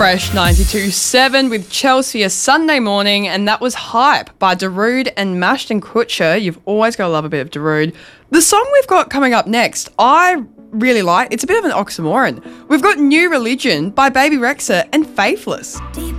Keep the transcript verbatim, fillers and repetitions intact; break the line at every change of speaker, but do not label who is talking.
Fresh ninety-two point seven with Chelsea a Sunday morning, and that was Hype by Darude and Mashton Kutcher. You've always got to love a bit of Darude. The song we've got coming up next, I really like. It's a bit of an oxymoron. We've got New Religion by Baby Rexha and Faithless.
Deep